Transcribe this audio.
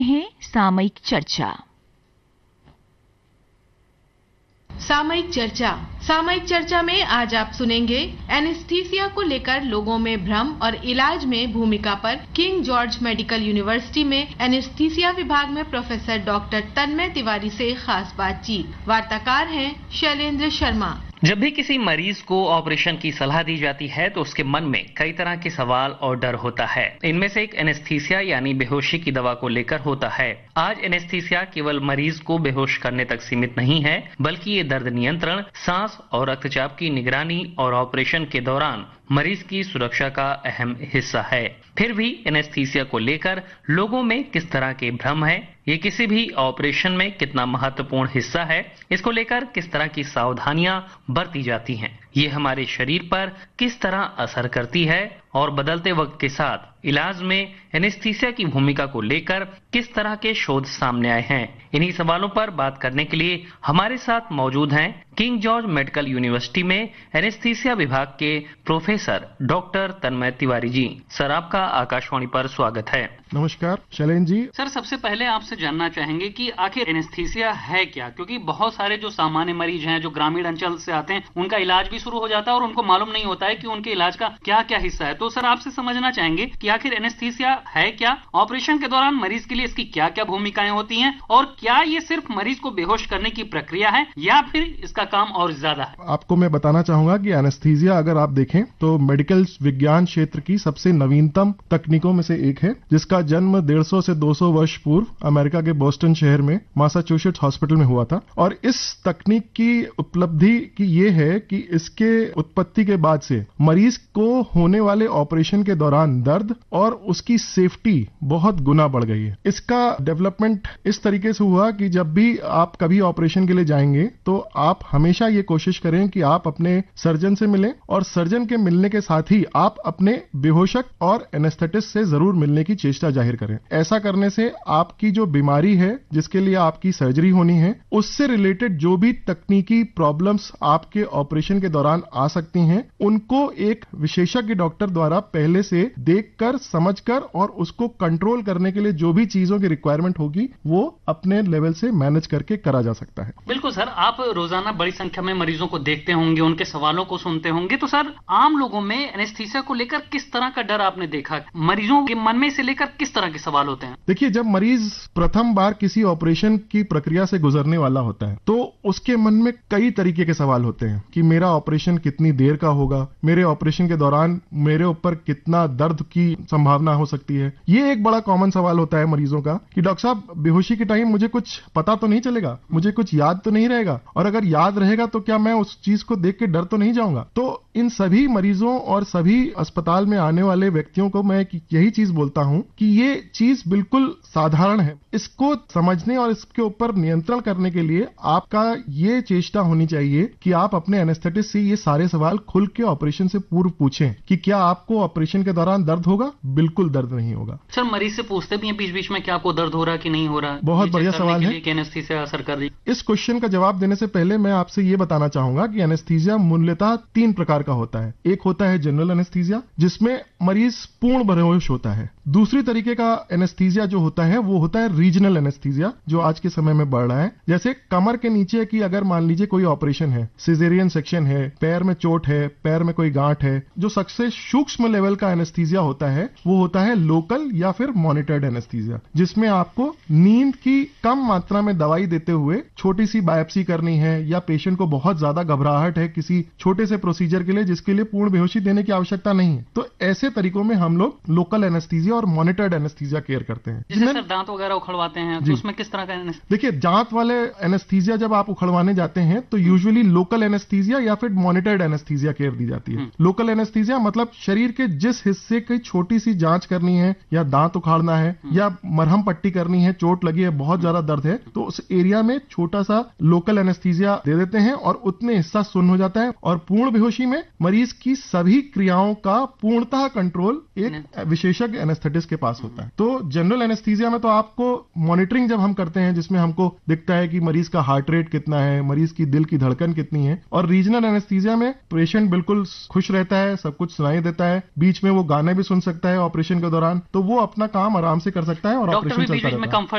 है सामयिक चर्चा। सामयिक चर्चा में आज आप सुनेंगे एनेस्थीसिया को लेकर लोगों में भ्रम और इलाज में भूमिका पर किंग जॉर्ज मेडिकल यूनिवर्सिटी में एनेस्थीसिया विभाग में प्रोफेसर डॉक्टर तन्मय तिवारी से खास बातचीत। वार्ताकार हैं शैलेंद्र शर्मा। जब भी किसी मरीज को ऑपरेशन की सलाह दी जाती है तो उसके मन में कई तरह के सवाल और डर होता है। इनमें से एक एनेस्थीसिया यानी बेहोशी की दवा को लेकर होता है। आज एनेस्थीसिया केवल मरीज को बेहोश करने तक सीमित नहीं है, बल्कि ये दर्द नियंत्रण, सांस और रक्तचाप की निगरानी और ऑपरेशन के दौरान मरीज की सुरक्षा का अहम हिस्सा है। फिर भी एनेस्थीसिया को लेकर लोगों में किस तरह के भ्रम है, ये किसी भी ऑपरेशन में कितना महत्वपूर्ण हिस्सा है, इसको लेकर किस तरह की सावधानियां बरती जाती हैं, ये हमारे शरीर पर किस तरह असर करती है और बदलते वक्त के साथ इलाज में एनेस्थीसिया की भूमिका को लेकर किस तरह के शोध सामने आए हैं, इन्हीं सवालों पर बात करने के लिए हमारे साथ मौजूद हैं किंग जॉर्ज मेडिकल यूनिवर्सिटी में एनेस्थीसिया विभाग के प्रोफेसर डॉक्टर तन्मय तिवारी जी। सर, आपका आकाशवाणी पर स्वागत है। नमस्कार शैलेंद्र जी। सर, सबसे पहले आपसे जानना चाहेंगे कि आखिर एनेस्थीसिया है क्या, क्योंकि बहुत सारे जो सामान्य मरीज हैं जो ग्रामीण अंचल से आते हैं उनका इलाज भी शुरू हो जाता है और उनको मालूम नहीं होता है कि उनके इलाज का क्या क्या हिस्सा है। तो सर, आपसे समझना चाहेंगे कि आखिर एनेस्थीसिया है क्या, ऑपरेशन के दौरान मरीज के लिए इसकी क्या क्या भूमिकाएं होती हैं और क्या ये सिर्फ मरीज को बेहोश करने की प्रक्रिया है या फिर इसका काम और ज्यादा है। आपको मैं बताना चाहूंगा कि एनेस्थीसिया अगर आप देखें तो मेडिकल विज्ञान क्षेत्र की सबसे नवीनतम तकनीकों में से एक है, जिसका जन्म 150 से 200 वर्ष पूर्व अमेरिका के बोस्टन शहर में मैसाचुसेट्स हॉस्पिटल में हुआ था। और इस तकनीक की उपलब्धि की ये है कि इसके उत्पत्ति के बाद से मरीज को होने वाले ऑपरेशन के दौरान दर्द और उसकी सेफ्टी बहुत गुना बढ़ गई है। इसका डेवलपमेंट इस तरीके से हुआ कि जब भी आप कभी ऑपरेशन के लिए जाएंगे तो आप हमेशा ये कोशिश करें कि आप अपने सर्जन से मिलें और सर्जन के मिलने के साथ ही आप अपने बेहोशक और एनेस्थेटिस्ट से जरूर मिलने की चेष्टा जाहिर करें। ऐसा करने से आपकी जो बीमारी है जिसके लिए आपकी सर्जरी होनी है उससे रिलेटेड जो भी तकनीकी प्रॉब्लम्स आपके ऑपरेशन के दौरान आ सकती हैं उनको एक विशेषज्ञ डॉक्टर द्वारा पहले से देखकर, समझकर और उसको कंट्रोल करने के लिए जो भी चीजों की रिक्वायरमेंट होगी वो अपने लेवल से मैनेज करके करा जा सकता है। बिल्कुल सर, आप रोजाना बड़ी संख्या में मरीजों को देखते होंगे, उनके सवालों को सुनते होंगे, तो सर आम लोगों में एनेस्थीसिया को लेकर किस तरह का डर आपने देखा, मरीजों के मन में से लेकर किस तरह के सवाल होते हैं? देखिए, जब मरीज प्रथम बार किसी ऑपरेशन की प्रक्रिया से गुजरने वाला होता है तो उसके मन में कई तरीके के सवाल होते हैं कि मेरा ऑपरेशन कितनी देर का होगा, मेरे ऑपरेशन के दौरान मेरे ऊपर कितना दर्द की संभावना हो सकती है। ये एक बड़ा कॉमन सवाल होता है मरीजों का कि डॉक्टर साहब, बेहोशी के टाइम मुझे कुछ पता तो नहीं चलेगा, मुझे कुछ याद तो नहीं रहेगा, और अगर याद रहेगा तो क्या मैं उस चीज को देख के डर तो नहीं जाऊंगा। तो इन सभी मरीजों और सभी अस्पताल में आने वाले व्यक्तियों को मैं यही चीज बोलता हूं कि ये चीज बिल्कुल साधारण है। इसको समझने और इसके ऊपर नियंत्रण करने के लिए आपका ये चेष्टा होनी चाहिए कि आप अपने एनेस्थेटिस्ट से ये सारे सवाल खुल के ऑपरेशन से पूर्व पूछें कि क्या आपको ऑपरेशन के दौरान दर्द होगा। बिल्कुल दर्द नहीं होगा। सर, मरीज से पूछते भी हैं बीच बीच में कि आपको दर्द हो रहा है कि नहीं हो रहा। बहुत बढ़िया सवाल है। एनेस्थीसिया असर कर रही। इस क्वेश्चन का जवाब देने से पहले मैं आपसे ये बताना चाहूंगा कि एनेस्थीसिया मूलतः 3 प्रकार का होता है। एक होता है जनरल एनेस्थीसिया, जिसमें मरीज पूर्ण बेहोश होता है। दूसरी तरीके का एनेस्थीसिया जो होता है वो होता है रीजनल एनेस्थीसिया, जो आज के समय में बढ़ रहा है। जैसे कमर के नीचे की अगर मान लीजिए कोई ऑपरेशन है, सिजेरियन सेक्शन है, पैर में चोट है, पैर में कोई गांठ है, जो सबसे सूक्ष्म लेवल का एनेस्थीसिया होता है वो होता है लोकल या फिर मॉनिटर्ड एनेस्थीसिया, जिसमें आपको नींद की कम मात्रा में दवाई देते हुए छोटी सी बायोप्सी करनी है या पेशेंट को बहुत ज्यादा घबराहट है किसी छोटे से प्रोसीजर के लिए जिसके लिए पूर्ण बेहोशी देने की आवश्यकता नहीं है, तो ऐसे तरीकों में हम लोग लोकल एनेस्थीसिया और मॉनिटर्ड एनेस्थीसिया केयर करते हैं। जैसे सर दांत वगैरह उखड़वाते हैं तो उसमें किस तरह का देखिए, दांत वाले एनेस्थीसिया जब आप उखड़वाने जाते हैं तो यूजुअली लोकल एनेस्थीसिया या फिर मॉनिटर्ड एनेस्थीसिया केयर दी जाती है। लोकल एनेस्थीसिया मतलब शरीर के जिस हिस्से की छोटी सी जांच करनी है या दांत उखाड़ना है या मरहम पट्टी करनी है, चोट लगी है, बहुत ज्यादा दर्द है, तो उस एरिया में छोटा सा लोकल एनेस्थीसिया दे देते हैं और उतने हिस्सा सुन्न हो जाता है। और पूर्ण बेहोशी में मरीज की सभी क्रियाओं का पूर्णतः कंट्रोल एक विशेषज्ञ एनेस्थीसिया एनेस्थेटिस्ट के पास होता है। तो जनरल एनेस्थीसिया में तो आपको मॉनिटरिंग जब हम करते हैं, जिसमें हमको दिखता है कि मरीज का हार्ट रेट कितना है, मरीज की दिल की धड़कन कितनी है, और रीजनल एनेस्थीसिया में पेशेंट बिल्कुल खुश रहता है, सब कुछ सुनाई देता है, बीच में वो गाने भी सुन सकता है ऑपरेशन के दौरान, तो वो अपना काम आराम से कर सकता है और ऑपरेशन चलता रहता है।